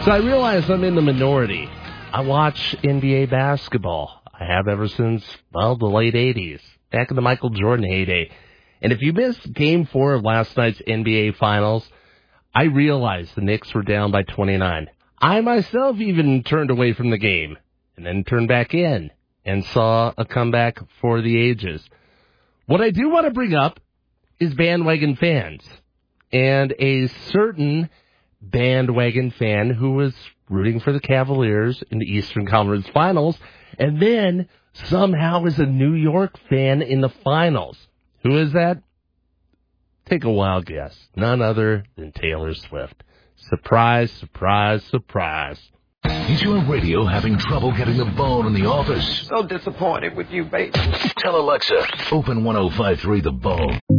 So I realize I'm in the minority. I watch NBA basketball. I have ever since, well, the late 80s, back in the Michael Jordan heyday. And if you missed Game 4 of last night's NBA Finals, I realized the Knicks were down by 29. I myself even turned away from the game and then turned back in and saw a comeback for the ages. What I do want to bring up is bandwagon fans, and a certain bandwagon fan who was rooting for the Cavaliers in the Eastern Conference Finals, and then somehow is a New York fan in the Finals. Who is that? Take a wild guess. None other than Taylor Swift. Surprise, surprise, surprise. Is your radio having trouble getting the bone in the office? So disappointed with you, baby. Tell Alexa, open 105.3 The Bone.